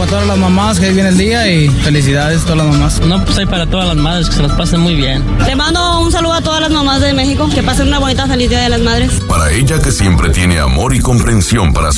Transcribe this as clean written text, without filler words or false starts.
todas las mamás, que hoy viene el día y felicidades a todas las mamás. No, pues hay para todas las madres, que se las pasen muy bien. Le mando un saludo a todas las mamás de México, que pasen una bonita feliz Día de las Madres. Para ella, que siempre tiene amor y comprensión para su